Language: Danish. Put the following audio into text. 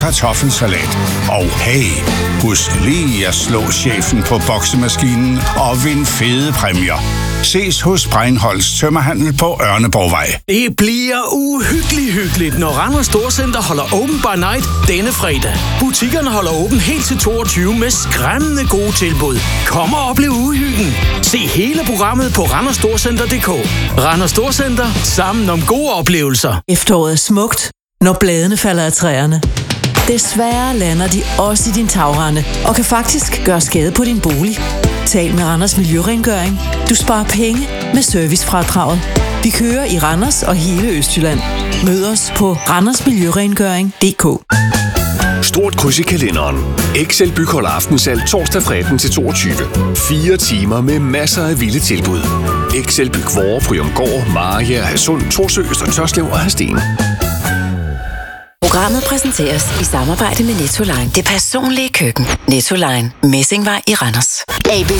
kartoffelsalat. Og hey, husk lige at slå chefen på boksemaskinen og vind fede præmier. Ses hos Breinholds Tømmerhandel på Ørneborgvej. Det bliver uhyggeligt hyggeligt, når Randers Storcenter holder Open by Night denne fredag. Butikkerne holder åben helt til 22 med skræmmende gode tilbud. Kom og oplev uhyggen. Se hele programmet på randerstorcenter.dk. Randers Storcenter, sammen om gode oplevelser. Efteråret er smukt, når bladene falder af træerne. Desværre lander de også i din tagrende og kan faktisk gøre skade på din bolig. Tal med Randers Miljørengøring. Du sparer penge med servicefradraget. Vi kører i Randers og hele Østjylland. Mød os på randersmiljørengøring.dk. Stort kryds i kalenderen. Excel Byg holder aftensalg torsdag 13-22. 4 timer med masser af vilde tilbud. Excel Byg Vore, Bryumgård, Mariager, Hadsund, Thorsø, Øster Tørslev og Hadsten. Programmet præsenteres i samarbejde med Nettoline. Det personlige køkken. Nettoline. Messingvej i Randers. ABC